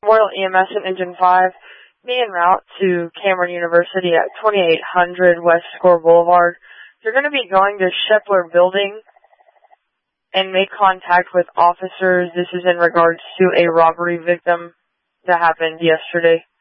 Royal EMS and Engine 5, be en route to Cameron University at 2800 West Score Boulevard. You're going to be going to Shepler Building and make contact with officers. This is in regards to a robbery victim that happened yesterday.